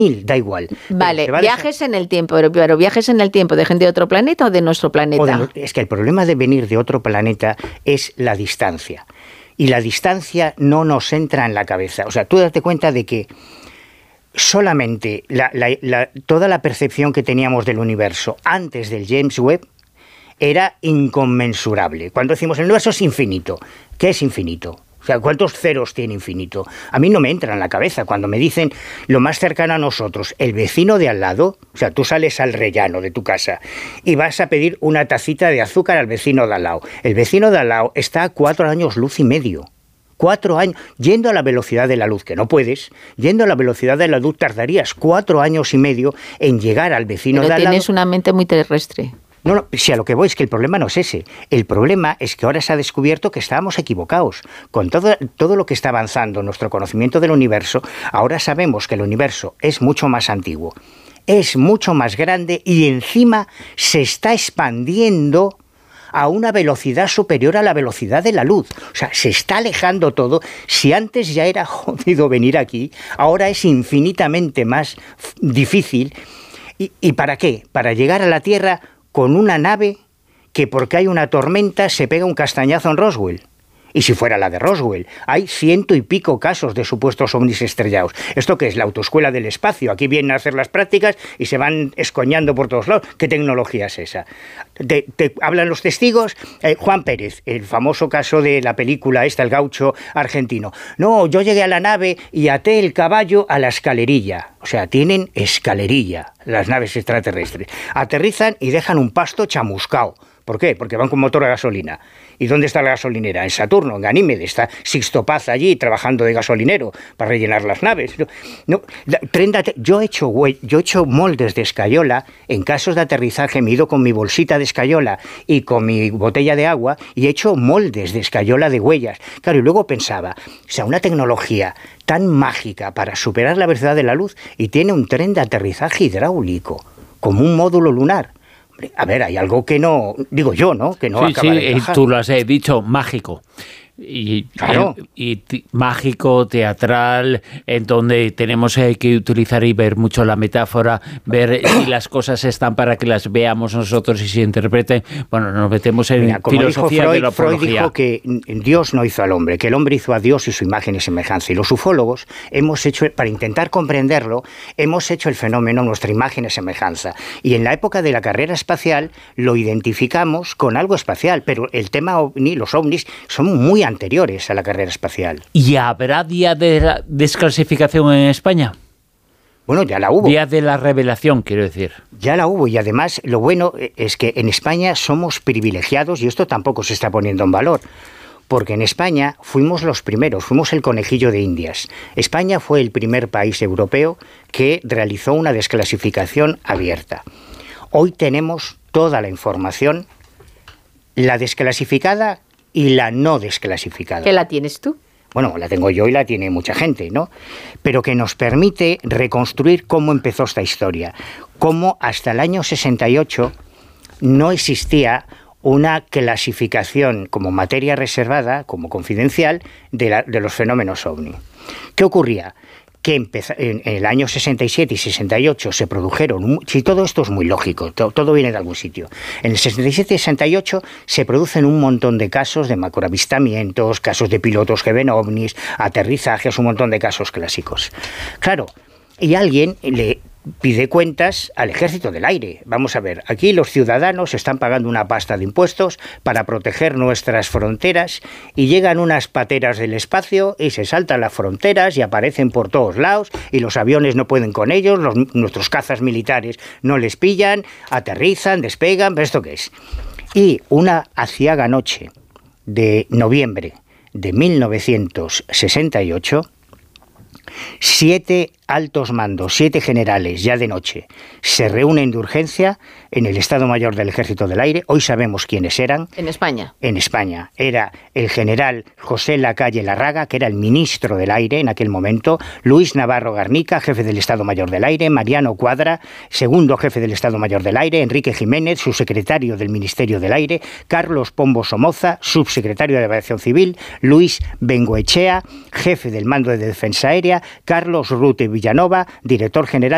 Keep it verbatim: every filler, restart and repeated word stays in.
Da igual. Vale, viajes a... en el tiempo, pero, pero viajes en el tiempo de gente de otro planeta o de nuestro planeta. De, es que el problema de venir de otro planeta es la distancia. Y la distancia no nos entra en la cabeza. O sea, tú date cuenta de que solamente la, la, la, toda la percepción que teníamos del universo antes del James Webb era inconmensurable. Cuando decimos el universo es infinito, ¿qué es infinito? O sea, ¿cuántos ceros tiene infinito? A mí no me entra en la cabeza cuando me dicen lo más cercano a nosotros, el vecino de al lado. O sea, tú sales al rellano de tu casa y vas a pedir una tacita de azúcar al vecino de al lado. El vecino de al lado está a cuatro años luz y medio. Cuatro años, yendo a la velocidad de la luz, que no puedes, yendo a la velocidad de la luz tardarías cuatro años y medio en llegar al vecino Pero de al lado. Tienes una mente muy terrestre. No, no, si a lo que voy es que el problema no es ese. El problema es que ahora se ha descubierto que estábamos equivocados. Con todo, todo lo que está avanzando nuestro conocimiento del universo, ahora sabemos que el universo es mucho más antiguo, es mucho más grande y encima se está expandiendo a una velocidad superior a la velocidad de la luz. O sea, se está alejando todo. Si antes ya era jodido venir aquí, ahora es infinitamente más difícil. ¿Y, y para qué? Para llegar a la Tierra con una nave que porque hay una tormenta se pega un castañazo en Roswell. Y si fuera la de Roswell, hay ciento y pico casos de supuestos ovnis estrellados. ¿Esto qué es? La autoescuela del espacio. Aquí vienen a hacer las prácticas y se van escoñando por todos lados. ¿Qué tecnología es esa? Te, te hablan los testigos. Eh, Juan Pérez, el famoso caso de la película esta, el gaucho argentino. No, yo llegué a la nave y até el caballo a la escalerilla. O sea, tienen escalerilla las naves extraterrestres. Aterrizan y dejan un pasto chamuscao. ¿Por qué? Porque van con motor a gasolina. ¿Y dónde está la gasolinera? En Saturno, en Ganímedes. Está Sixto Paz allí trabajando de gasolinero para rellenar las naves. No, no, yo, he hecho, yo he hecho moldes de escayola en casos de aterrizaje. Me he ido con mi bolsita de escayola y con mi botella de agua y he hecho moldes de escayola de huellas. Claro, y luego pensaba, o sea, una tecnología tan mágica para superar la velocidad de la luz y tiene un tren de aterrizaje hidráulico, como un módulo lunar. A ver, hay algo que no, digo yo, ¿no? Que no sí, acaba sí, de encajar. Tú lo has dicho, mágico. Y, claro. y, y t- mágico, teatral, en donde tenemos eh, que utilizar y ver mucho la metáfora, ver si las cosas están para que las veamos nosotros y se interpreten. Bueno, nos metemos en Mira, como filosofía dijo Freud, de la Freud apología. dijo que Dios no hizo al hombre, que el hombre hizo a Dios y su imagen y semejanza. Y los ufólogos hemos hecho, para intentar comprenderlo, hemos hecho el fenómeno nuestra imagen y semejanza. Y en la época de la carrera espacial lo identificamos con algo espacial, pero el tema ovni, los ovnis, son muy anteriores a la carrera espacial. ¿Y habrá día de la desclasificación en España? Bueno, ya la hubo. Día de la revelación, quiero decir. Ya la hubo, y además lo bueno es que en España somos privilegiados, y esto tampoco se está poniendo en valor, porque en España fuimos los primeros, fuimos el conejillo de Indias. España fue el primer país europeo que realizó una desclasificación abierta. Hoy tenemos toda la información, la desclasificada y la no desclasificada. ¿Qué la tienes tú? Bueno, la tengo yo y la tiene mucha gente, ¿no? Pero que nos permite reconstruir cómo empezó esta historia. Cómo hasta el año sesenta y ocho no existía una clasificación como materia reservada, como confidencial, de, la, de los fenómenos ovni. ¿Qué ocurría? Que empezó, en, en el año sesenta y siete y sesenta y ocho se produjeron, si todo esto es muy lógico, to, todo viene de algún sitio, en el sesenta y siete y sesenta y ocho se producen un montón de casos de macroavistamientos, casos de pilotos que ven ovnis, aterrizajes, un montón de casos clásicos. Claro, y alguien le pide cuentas al Ejército del Aire. Vamos a ver, aquí los ciudadanos están pagando una pasta de impuestos para proteger nuestras fronteras y llegan unas pateras del espacio y se saltan las fronteras y aparecen por todos lados y los aviones no pueden con ellos, los, nuestros cazas militares no les pillan, aterrizan, despegan, ¿pero esto qué es? Y una aciaga noche de noviembre de mil novecientos sesenta y ocho, siete altos mandos, siete generales, ya de noche, se reúnen de urgencia en el Estado Mayor del Ejército del Aire. Hoy sabemos quiénes eran. ¿En España? En España. Era el general José Lacalle Larraga, que era el ministro del Aire en aquel momento, Luis Navarro Garnica, jefe del Estado Mayor del Aire, Mariano Cuadra, segundo jefe del Estado Mayor del Aire, Enrique Jiménez, subsecretario del Ministerio del Aire, Carlos Pombo Somoza, subsecretario de Aviación Civil, Luis Bengoechea, jefe del Mando de Defensa Aérea, Carlos Rute Villanova, director general